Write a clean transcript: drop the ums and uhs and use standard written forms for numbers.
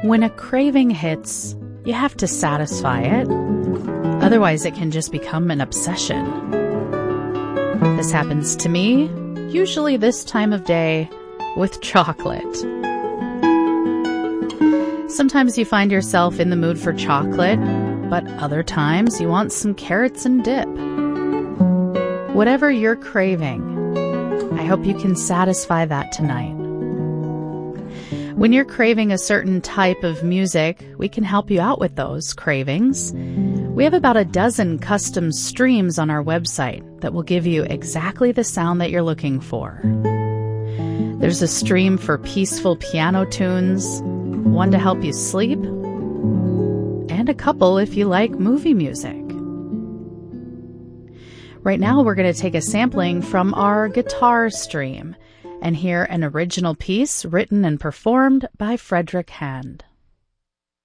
When a craving hits, you have to satisfy it. Otherwise, it can just become an obsession. This happens to me, usually this time of day, with chocolate. Sometimes you find yourself in the mood for chocolate, but other times you want some carrots and dip. Whatever you're craving, I hope you can satisfy that tonight. When you're craving a certain type of music, we can help you out with those cravings. We have about a dozen custom streams on our website that will give you exactly the sound that you're looking for. There's a stream for peaceful piano tunes, one to help you sleep, and a couple if you like movie music. Right now, we're going to take a sampling from our guitar stream and hear an original piece written and performed by Frederick Hand.